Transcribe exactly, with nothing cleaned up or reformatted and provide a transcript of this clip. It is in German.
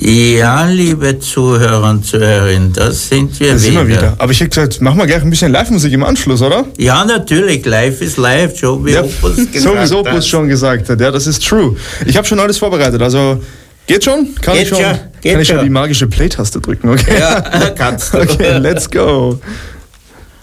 Ja, liebe Zuhörer und Zuhörerinnen, das sind wir das wieder. Sind wir wieder. Aber ich hätte gesagt, machen wir gleich ein bisschen Live-Musik im Anschluss, oder? Ja, natürlich, live ist live, so wie ja, Opus gesagt so wie hat. Opus schon gesagt hat, ja, das ist true. Ich habe schon alles vorbereitet, also geht schon? Kann geht ich schon, schon, geht kann ich schon schon die magische Play-Taste drücken, okay? Ja, kannst du. Okay, let's go.